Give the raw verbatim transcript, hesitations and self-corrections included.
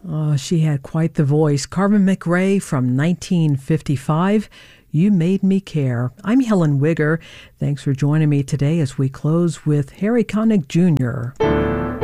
Oh, she had quite the voice. Carmen McRae from nineteen fifty-five. You Made Me Care. I'm Helen Wigger. Thanks for joining me today as we close with Harry Connick Junior